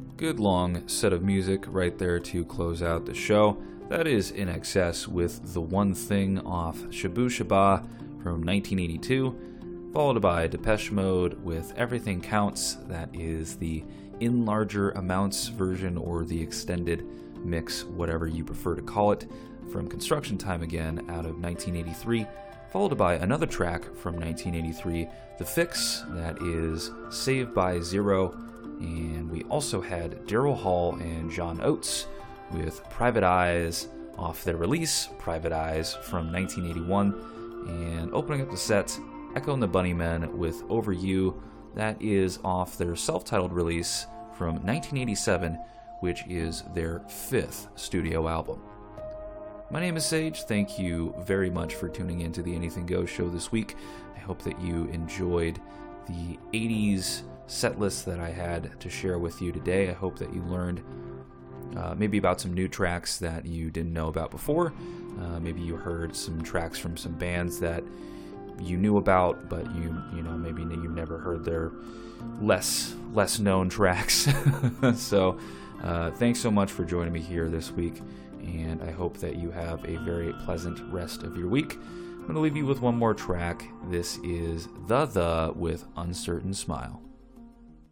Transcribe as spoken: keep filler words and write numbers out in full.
Good long set of music right there to close out the show. That is In Excess with The One Thing off Shabu Shaba from nineteen eighty-two, followed by Depeche Mode with Everything Counts. That is the In Larger Amounts version, or the extended mix, whatever you prefer to call it, from Construction Time Again out of nineteen eighty-three, followed by another track from nineteen eighty-three, The Fix, that is Saved by Zero, and we also had Daryl Hall and John Oates with Private Eyes off their release, Private Eyes, from nineteen eighty-one, and opening up the set, Echo and the Bunnymen with Over You, that is off their self-titled release from nineteen eighty-seven, which is their fifth studio album. My name is Sage. Thank you very much for tuning in to the Anything Goes show this week. I hope that you enjoyed the eighties set list that I had to share with you today. I hope that you learned uh, maybe about some new tracks that you didn't know about before. Uh, maybe you heard some tracks from some bands that you knew about, but you you know maybe you've never heard their less less known tracks. So uh, thanks so much for joining me here this week, and I hope that you have a very pleasant rest of your week. I'm going to leave you with one more track. This is The The with Uncertain Smile.